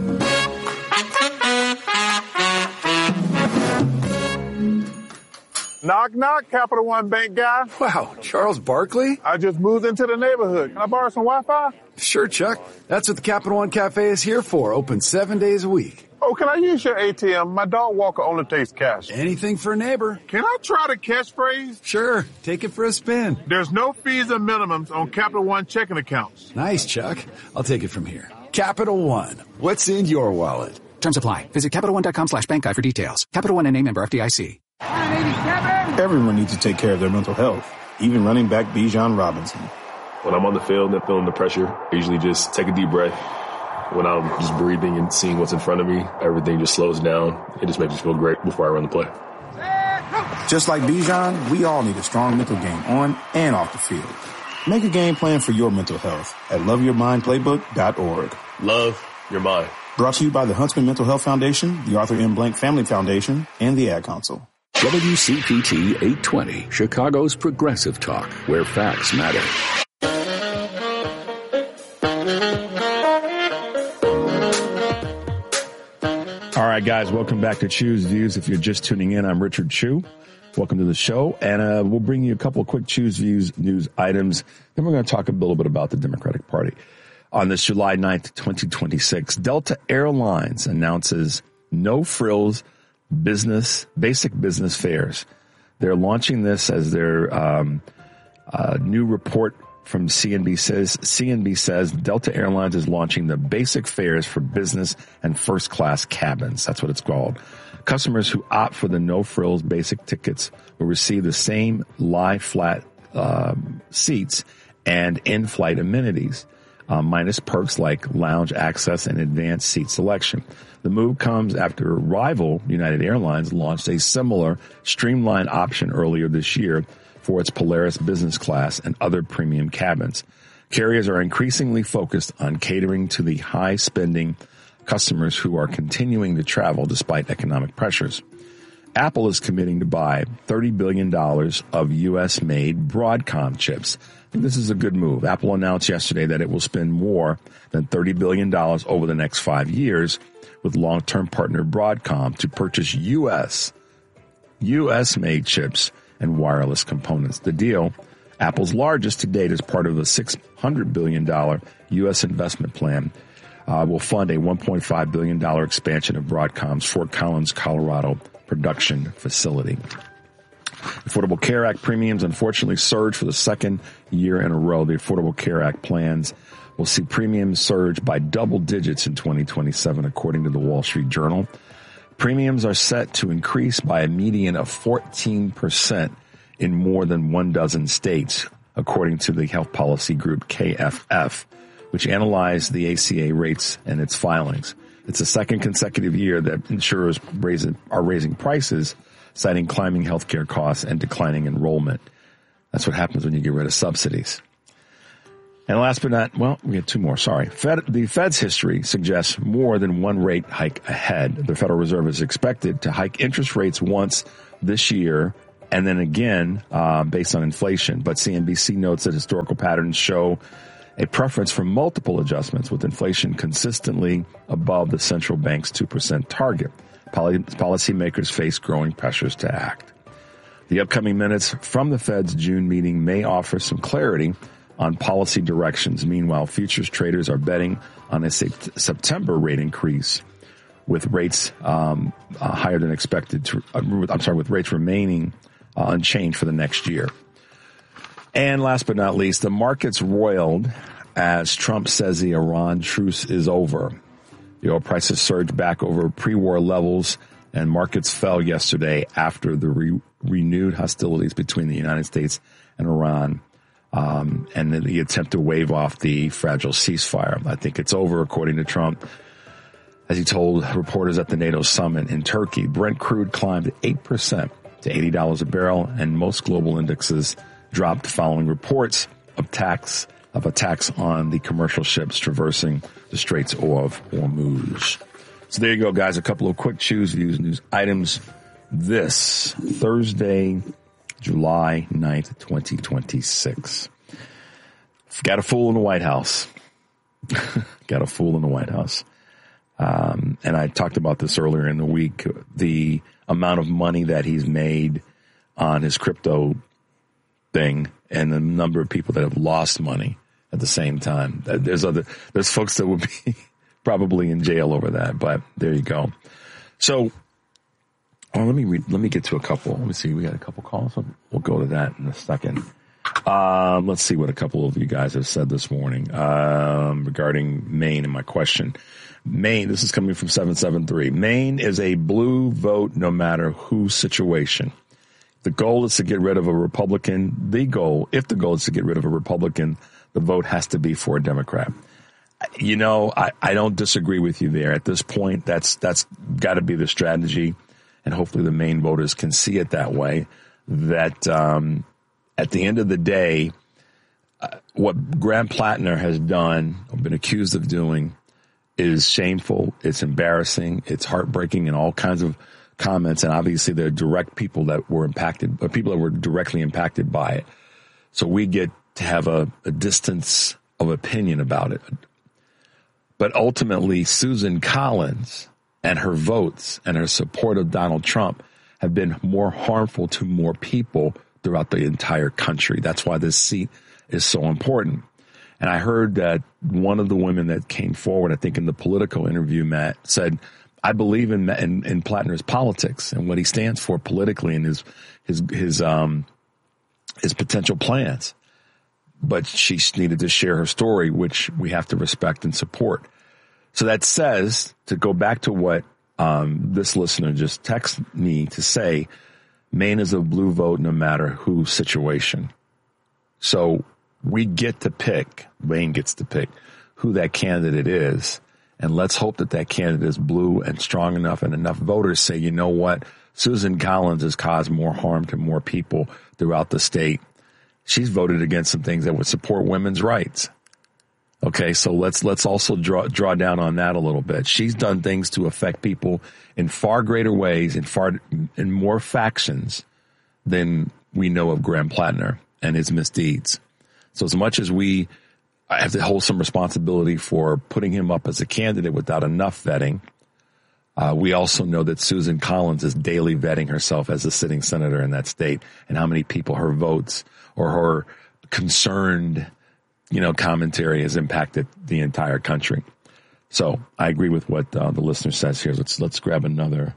[SPEAKER 14] Knock, knock, Capital One Bank guy.
[SPEAKER 15] Wow, Charles Barkley?
[SPEAKER 14] I just moved into the neighborhood. Can I borrow some Wi-Fi?
[SPEAKER 15] Sure, Chuck. That's what the Capital One Cafe is here for. Open seven days a week.
[SPEAKER 14] Oh, can I use your A T M? My dog walker only takes cash.
[SPEAKER 15] Anything for a neighbor.
[SPEAKER 14] Can I try the catchphrase?
[SPEAKER 15] Sure. Take it for a spin.
[SPEAKER 14] There's no fees and minimums on Capital One checking accounts.
[SPEAKER 15] Nice, Chuck. I'll take it from here. Capital One. What's in your wallet?
[SPEAKER 16] Terms apply. Visit Capital One dot com slash bank guide for details. Capital One N A member F D I C.
[SPEAKER 17] Everyone needs to take care of their mental health, even running back Bijan Robinson.
[SPEAKER 18] When I'm on the field and feeling the pressure, I usually just take a deep breath. When I'm just breathing and seeing what's in front of me, everything just slows down. It just makes me feel great before I run the play.
[SPEAKER 17] Just like Bijan, we all need a strong mental game on and off the field. Make a game plan for your mental health at love your mind playbook dot org.
[SPEAKER 18] Love your mind.
[SPEAKER 17] Brought to you by the Huntsman Mental Health Foundation, the Arthur M. Blank Family Foundation, and the Ad Council.
[SPEAKER 3] W C P T eight twenty, Chicago's progressive talk, where facts matter.
[SPEAKER 13] All right, guys, welcome back to Choose Views. If you're just tuning in, I'm Richard Chu. Welcome to the show, and uh, we'll bring you a couple of quick Choose Views news items. Then we're going to talk a little bit about the Democratic Party. On this July ninth, twenty twenty-six, Delta Airlines announces no frills business, basic business fares. They're launching this as their um, uh, new report from C N B says. C N B says Delta Airlines is launching the basic fares for business and first class cabins. That's what it's called. Customers who opt for the no frills basic tickets will receive the same lie flat um, seats and in-flight amenities, uh, minus perks like lounge access and advanced seat selection. The move comes after rival United Airlines launched a similar streamlined option earlier this year for its Polaris business class and other premium cabins. Carriers are increasingly focused on catering to the high-spending customers who are continuing to travel despite economic pressures. Apple is committing to buy thirty billion dollars of U S-made Broadcom chips. I think this is a good move. Apple announced yesterday that it will spend more than thirty billion dollars over the next five years with long-term partner Broadcom to purchase U S, U S-made chips and wireless components. The deal, Apple's largest to date, is part of a six hundred billion dollars U S investment plan, uh, will fund a one point five billion dollars expansion of Broadcom's Fort Collins, Colorado production facility. Affordable Care Act premiums unfortunately surged for the second year in a row. The Affordable Care Act plans will see premiums surge by double digits in twenty twenty-seven, according to the Wall Street Journal. Premiums are set to increase by a median of fourteen percent in more than one dozen states, according to the health policy group K F F, which analyzed the A C A rates and its filings. It's the second consecutive year that insurers raise, are raising prices, citing climbing healthcare costs and declining enrollment. That's what happens when you get rid of subsidies. And last but not, well, we have two more, sorry. Fed, the Fed's history suggests more than one rate hike ahead. The Federal Reserve is expected to hike interest rates once this year and then again uh, based on inflation. But C N B C notes that historical patterns show a preference for multiple adjustments, with inflation consistently above the central bank's two percent target. Poly- policymakers face growing pressures to act. The upcoming minutes from the Fed's June meeting may offer some clarity on policy directions. Meanwhile, futures traders are betting on a September rate increase, with rates um, uh, higher than expected. To, uh, I'm sorry, with rates remaining uh, unchanged for the next year. And last but not least, the markets roiled as Trump says the Iran truce is over. The oil prices surged back over pre-war levels, and markets fell yesterday after the re- renewed hostilities between the United States and Iran. Um, and the attempt to wave off the fragile ceasefire. I think it's over, according to Trump, as he told reporters at the NATO summit in Turkey. Brent crude climbed eight percent to eighty dollars a barrel, and most global indexes dropped following reports of attacks, of attacks on the commercial ships traversing the Straits of Hormuz. So there you go, guys. A couple of quick Choose Views news items this Thursday, July ninth, twenty twenty-six. Got a fool in the White House. Got a fool in the White House. Um, and I talked about this earlier in the week, the amount of money that he's made on his crypto thing and the number of people that have lost money at the same time. There's other, there's folks that would be probably in jail over that, but there you go. So, Oh, let me read, let me get to a couple. Let me see. We got a couple calls. We'll go to that in a second. Um, let's see what a couple of you guys have said this morning, um, regarding Maine and my question. Maine, this is coming from seven seven three. Maine is a blue vote no matter who situation. The goal is to get rid of a Republican. The goal, if the goal is to get rid of a Republican, the vote has to be for a Democrat. You know, I, I don't disagree with you there. At this point, that's, that's got to be the strategy. And hopefully the Maine voters can see it that way, that um, at the end of the day, uh, what Graham Plattner has done, or been accused of doing, is shameful. It's embarrassing. It's heartbreaking, and all kinds of comments. And obviously there are direct people that were impacted, or people that were directly impacted by it. So we get to have a, a distance of opinion about it. But ultimately, Susan Collins and her votes and her support of Donald Trump have been more harmful to more people throughout the entire country. That's why this seat is so important. And I heard that one of the women that came forward, I think in the Politico interview, Matt, said, I believe in, in, in Plattner's politics and what he stands for politically and his, his, his, um, his potential plans. But she needed to share her story, which we have to respect and support. So that says, to go back to what um, this listener just texted me to say, Maine is a blue vote no matter who situation. So we get to pick, Maine gets to pick who that candidate is. And let's hope that that candidate is blue and strong enough, and enough voters say, you know what, Susan Collins has caused more harm to more people throughout the state. She's voted against some things that would support women's rights. Okay, so let's let's also draw draw down on that a little bit. She's done things to affect people in far greater ways, in far in more factions than we know of Graham Plattner and his misdeeds. So as much as we have to hold some responsibility for putting him up as a candidate without enough vetting, uh, we also know that Susan Collins is daily vetting herself as a sitting senator in that state, and how many people her votes or her concerned, you know, commentary has impacted the entire country. So I agree with what uh, the listener says here. Let's let's grab another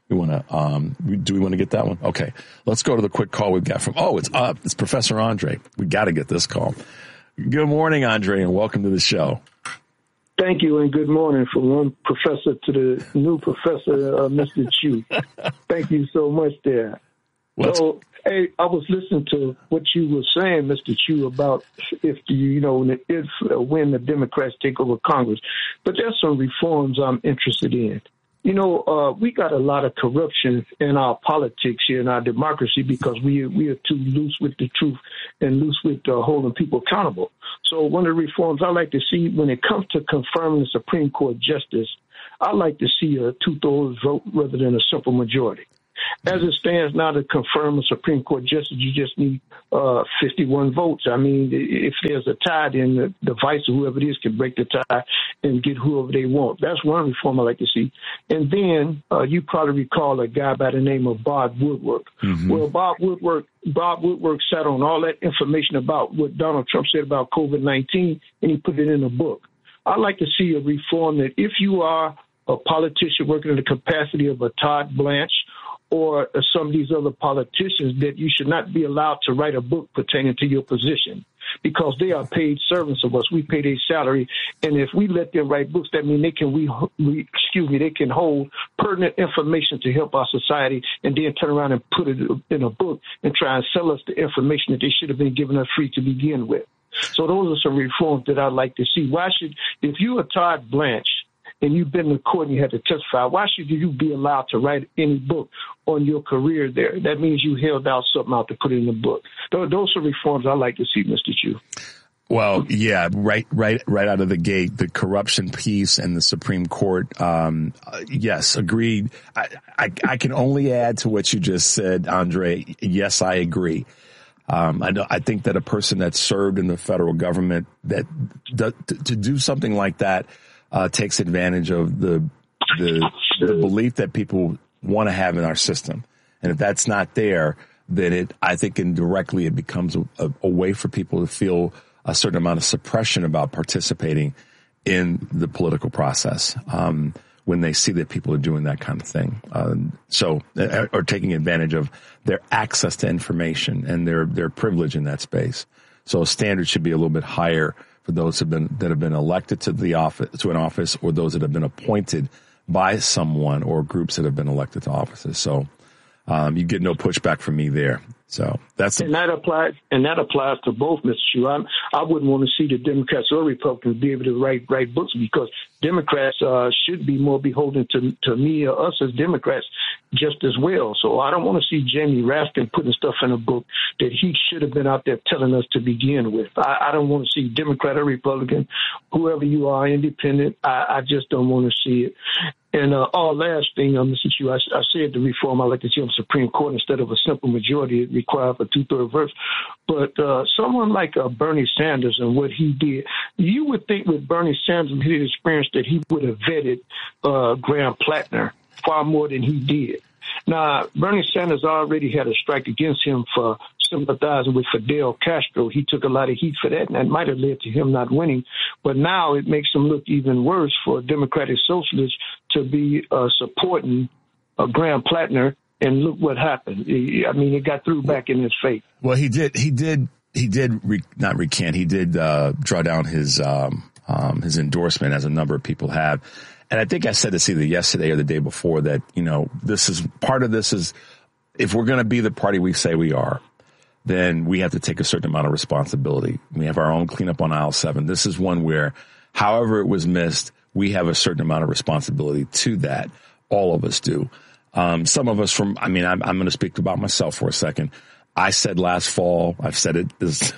[SPEAKER 13] We want to, um, do we want to get that one? Okay. Let's go to the quick call we've got from, oh, it's up. It's Professor Andre. We got to get this call. Good morning, Andre, and welcome to the show.
[SPEAKER 19] Thank you, and good morning from one professor to the new professor, uh, Mister Chu. Thank you so much there. What's... So, hey, I was listening to what you were saying, Mister Chu, about if the, you know, if uh, when the Democrats take over Congress. But there's some reforms I'm interested in. You know, uh, we got a lot of corruption in our politics here in our democracy because we we are too loose with the truth and loose with uh, holding people accountable. So one of the reforms I like to see when it comes to confirming the Supreme Court justice, I like to see a two-thirds vote rather than a simple majority. As it stands now, to confirm a Supreme Court justice, you just need uh, fifty-one votes. I mean, if there's a tie, then the, the vice or whoever it is can break the tie and get whoever they want. That's one reform I like to see. And then uh, you probably recall a guy by the name of Bob Woodward. Mm-hmm. Well, Bob Woodward, Bob Woodward sat on all that information about what Donald Trump said about COVID nineteen, and he put it in a book. I'd like to see a reform that if you are a politician working in the capacity of a Todd Blanche or some of these other politicians, that you should not be allowed to write a book pertaining to your position because they are paid servants of us. We pay their salary. And if we let them write books, that means they can, we, we, excuse me, they can hold pertinent information to help our society and then turn around and put it in a book and try and sell us the information that they should have been giving us free to begin with. So those are some reforms that I'd like to see. Why should, if you're a Todd Blanche, and you've been in court and you had to testify, why should you be allowed to write any book on your career there? That means you held out something out to put in the book. Those are reforms I like to see, Mister Chu.
[SPEAKER 13] Well, yeah, right, right, right out of the gate, the corruption piece and the Supreme Court. Um, uh, yes, agreed. I, I, I can only add to what you just said, Andre. Yes, I agree. Um, I, I think that a person that served in the federal government that to, to do something like that Uh, takes advantage of the, the the belief that people want to have in our system, and if that's not there, then it I think indirectly it becomes a, a, a way for people to feel a certain amount of suppression about participating in the political process um, when they see that people are doing that kind of thing. Um, so, uh, or taking advantage of their access to information and their their privilege in that space. So, standards should be a little bit higher for those who have been, that have been elected to the office, to an office, or those that have been appointed by someone or groups that have been elected to offices. So, um, you get no pushback from me there. So that's
[SPEAKER 19] and that applies and that applies to both, Mister Chu. I'm, I wouldn't want to see the Democrats or Republicans be able to write write books because Democrats uh, should be more beholden to to me or us as Democrats just as well. So I don't want to see Jamie Raskin putting stuff in a book that he should have been out there telling us to begin with. I, I don't want to see Democrat or Republican, whoever you are, independent. I, I just don't want to see it. And uh, oh, last thing, uh, Mister Chu, I, I said the reform I like to see on the Supreme Court instead of a simple majority, it requires a two-thirds vote. But uh, someone like uh, Bernie Sanders and what he did, you would think with Bernie Sanders and his experience that he would have vetted uh, Graham Plattner far more than he did. Now, Bernie Sanders already had a strike against him for sympathizing with Fidel Castro. He took a lot of heat for that, and that might have led to him not winning. But now it makes him look even worse for Democratic Socialists to be uh, supporting uh, Graham Plattner. And look what happened. I mean, it got through back in his face.
[SPEAKER 13] Well, he did. He did. He did re- not recant. He did uh, draw down his um, um, his endorsement, as a number of people have. And I think I said this either yesterday or the day before that, you know, this is part of this is if we're going to be the party we say we are, then we have to take a certain amount of responsibility. We have our own cleanup on aisle seven. This is one where, however it was missed, we have a certain amount of responsibility to that. All of us do. Um, some of us from, I mean, I'm, I'm going to speak about myself for a second. I said last fall, I've said it this,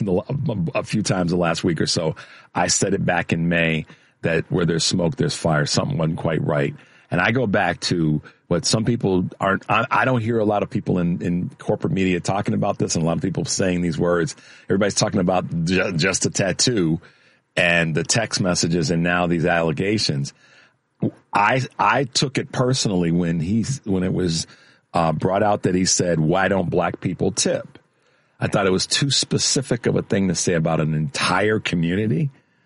[SPEAKER 13] a few times the last week or so. I said it back in May that where there's smoke, there's fire. Something wasn't quite right. And I go back to what some people aren't, I, I don't hear a lot of people in, in corporate media talking about this and a lot of people saying these words. Everybody's talking about ju- just a tattoo and the text messages and now these allegations. I, I took it personally when he, when it was, uh, brought out that he said, why don't black people tip? I thought it was too specific of a thing to say about an entire community.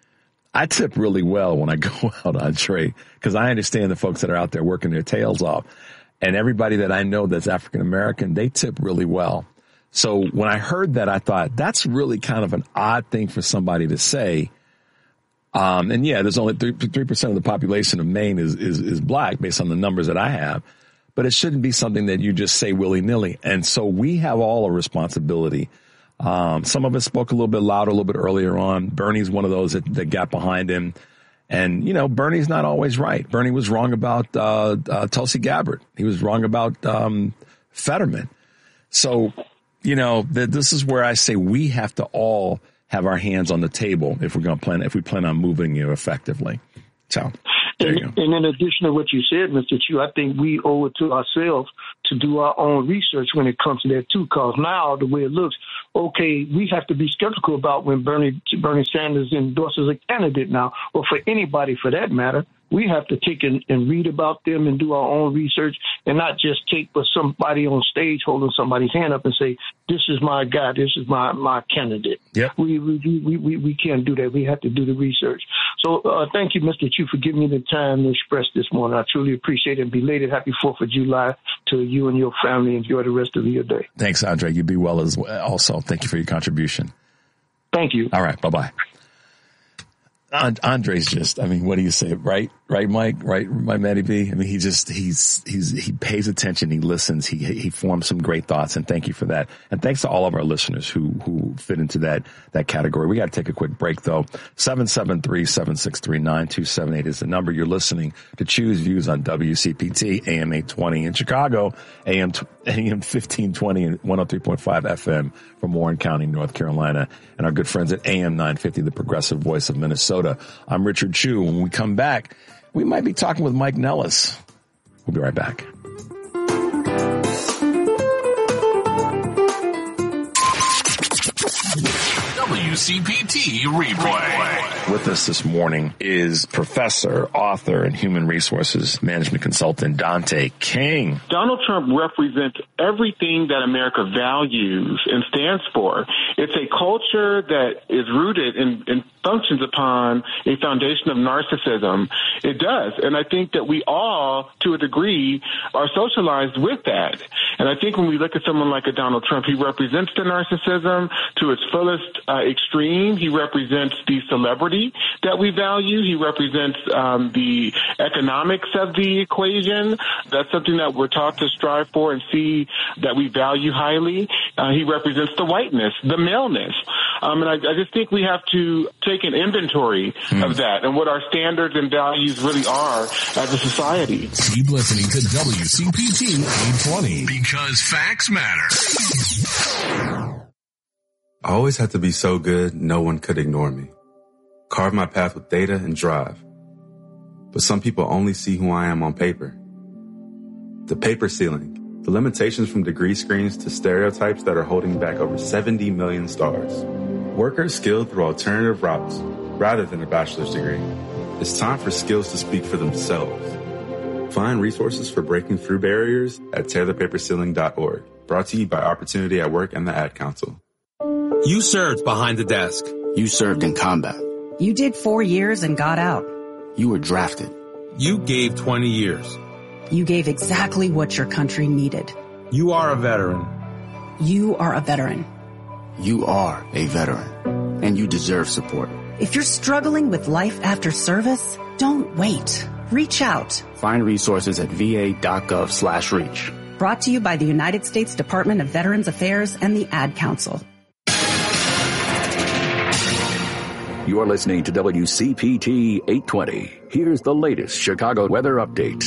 [SPEAKER 13] I tip really well when I go out, Andre, because I understand the folks that are out there working their tails off. And everybody that I know that's African American, they tip really well. So when I heard that, I thought that's really kind of an odd thing for somebody to say. Um, and yeah, there's only three, three percent of the population of Maine is, is, is black based on the numbers that I have, but it shouldn't be something that you just say willy nilly. And so we have all a responsibility. Um, some of us spoke a little bit louder, a little bit earlier on. Bernie's one of those that, that got behind him. And, you know, Bernie's not always right. Bernie was wrong about, uh, uh, Tulsi Gabbard. He was wrong about, um, Fetterman. So, you know, th- this is where I say we have to all have our hands on the table if we're going to plan, if we plan on moving you effectively. So there
[SPEAKER 19] and,
[SPEAKER 13] you go.
[SPEAKER 19] And in addition to what you said, Mister Chu, I think we owe it to ourselves to do our own research when it comes to that too, because now the way it looks, okay, we have to be skeptical about when Bernie Bernie Sanders endorses a candidate now, or for anybody for that matter. We have to take and, and read about them and do our own research and not just take for somebody on stage holding somebody's hand up and say, this is my guy, this is my, my candidate.
[SPEAKER 13] Yep.
[SPEAKER 19] We, we, we, we, we can't do that. We have to do the research. So uh, thank you, Mister Chu, for giving me the time to express this morning. I truly appreciate it. And belated happy fourth of July to you and your family. Enjoy the rest of your day.
[SPEAKER 13] Thanks, Andre. You be well as well. Also, thank you for your contribution.
[SPEAKER 19] Thank you.
[SPEAKER 13] All right. Bye-bye. Andre's just, I mean, what do you say? Right? Right, Mike? Right, my Matty B? I mean, he just, he's, he's, he pays attention. He listens. He, he forms some great thoughts. And thank you for that. And thanks to all of our listeners who, who fit into that, that category. We got to take a quick break though. seven seven three, seven six three, nine two seven eight is the number. You're listening to Choose Views on W C P T, A M eight twenty in Chicago, A M, A M fifteen twenty and one oh three point five F M from Warren County, North Carolina, and our good friends at A M nine fifty, the progressive voice of Minnesota. I'm Richard Chu. When we come back, we might be talking with Mike Nellis. We'll be right back.
[SPEAKER 11] W C P T Replay.
[SPEAKER 13] With us this morning is professor, author, and human resources management consultant Dante King.
[SPEAKER 20] Donald Trump represents everything that America values and stands for. It's a culture that is rooted and, and functions upon a foundation of narcissism. It does. And I think that we all, to a degree, are socialized with that. And I think when we look at someone like a Donald Trump, he represents the narcissism to its fullest uh, extreme. He represents the celebrity that we value. He represents um, the economics of the equation. That's something that we're taught to strive for and see that we value highly. Uh, he represents the whiteness, the maleness. Um, and I, I just think we have to take an inventory mm. of that and what our standards and values really are as a society.
[SPEAKER 11] Keep listening to W C P T eight twenty because facts matter.
[SPEAKER 21] I always had to be so good no one could ignore me. Carve my path with data and drive. But some people only see who I am on paper. The paper ceiling, the limitations from degree screens to stereotypes that are holding back over seventy million stars. Workers skilled through alternative routes rather than a bachelor's degree. It's time for skills to speak for themselves. Find resources for breaking through barriers at tear the paper ceiling dot org. Brought to you by Opportunity at Work and the Ad Council.
[SPEAKER 22] You served behind the desk.
[SPEAKER 23] You served in combat.
[SPEAKER 24] You did four years and got out.
[SPEAKER 23] You were drafted.
[SPEAKER 22] You gave twenty years.
[SPEAKER 24] You gave exactly what your country needed.
[SPEAKER 22] You are a veteran.
[SPEAKER 24] You are a veteran.
[SPEAKER 23] You are a veteran, and you deserve support.
[SPEAKER 24] If you're struggling with life after service, don't wait. Reach out.
[SPEAKER 23] Find resources at v a dot gov slash reach.
[SPEAKER 24] Brought to you by the United States Department of Veterans Affairs and the Ad Council.
[SPEAKER 3] You're listening to W C P T eight twenty. Here's the latest Chicago weather update.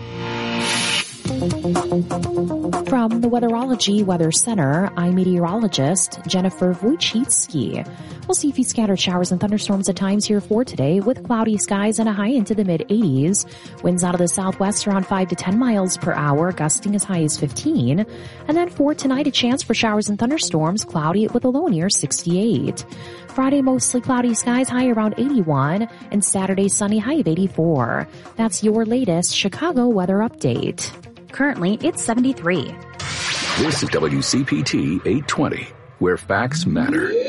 [SPEAKER 7] From the Weatherology Weather Center, I'm meteorologist Jennifer Wojcicki. We'll see a few scattered showers and thunderstorms at times here for today with cloudy skies and a high into the mid eighties. Winds out of the southwest around five to ten miles per hour, gusting as high as fifteen. And then for tonight, a chance for showers and thunderstorms, cloudy with a low near sixty-eight. Friday, mostly cloudy skies, high around eighty-one. And Saturday, sunny, high of eighty-four. That's your latest Chicago weather update.
[SPEAKER 25] Currently, it's seventy-three.
[SPEAKER 3] This is W C P T eight twenty, where facts matter.